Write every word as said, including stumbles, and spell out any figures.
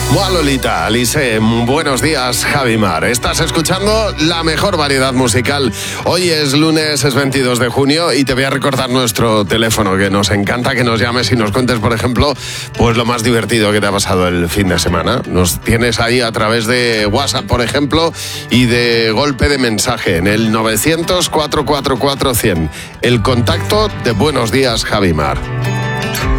Buah, Lolita, Alice, buenos días, Javi Mar. Estás escuchando la mejor variedad musical. Hoy es lunes, es veintidós de junio y te voy a recordar nuestro teléfono, que nos encanta que nos llames y nos cuentes, por ejemplo, pues lo más divertido que te ha pasado el fin de semana. Nos tienes ahí a través de WhatsApp, por ejemplo, y de golpe de mensaje en el novecientos, cuatrocientos cuarenta y cuatro, cien. El contacto de Buenos Días, Javi Mar.